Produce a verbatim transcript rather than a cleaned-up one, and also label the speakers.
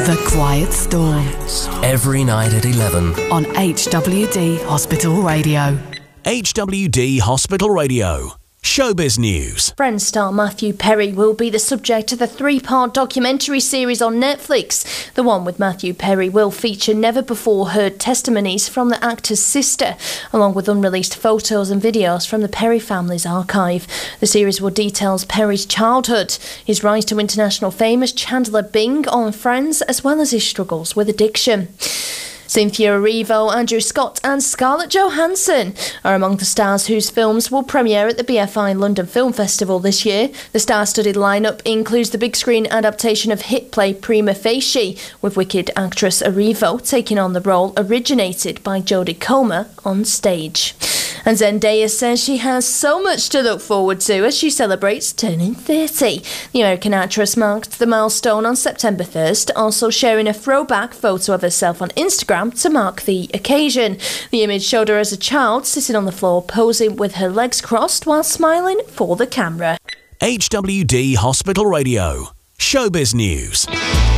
Speaker 1: The Quiet Storm.
Speaker 2: Every night at eleven.
Speaker 1: On H W D Hospital Radio.
Speaker 2: H W D Hospital Radio. Showbiz News.
Speaker 3: Friends star Matthew Perry will be the subject of the three-part documentary series on Netflix. The one with Matthew Perry will feature never-before-heard testimonies from the actor's sister, along with unreleased photos and videos from the Perry family's archive. The series will detail Perry's childhood, his rise to international fame as Chandler Bing on Friends, as well as his struggles with addiction. Cynthia Erivo, Andrew Scott and Scarlett Johansson are among the stars whose films will premiere at the B F I London Film Festival this year. The star-studded lineup includes the big-screen adaptation of hit play Prima Facie, with Wicked actress Erivo taking on the role originated by Jodie Comer on stage. And Zendaya says she has so much to look forward to as she celebrates turning thirty. The American actress marked the milestone on September first, also sharing a throwback photo of herself on Instagram to mark the occasion. The image showed her as a child sitting on the floor posing with her legs crossed while smiling for the camera.
Speaker 2: H W D Hospital Radio. Showbiz News.